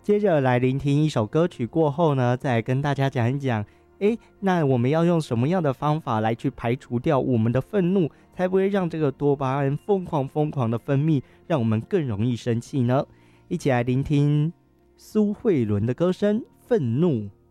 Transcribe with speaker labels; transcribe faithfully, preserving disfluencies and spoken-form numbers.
Speaker 1: 接着来聆听一首歌曲过后呢，再来跟大家讲一讲，诶，那我们要用什么样的方法来去排除掉我们的愤怒，才不会让这个多巴胺疯狂疯狂的分泌，让我们更容易生气呢？一起来聆听苏慧伦的歌声《愤怒》。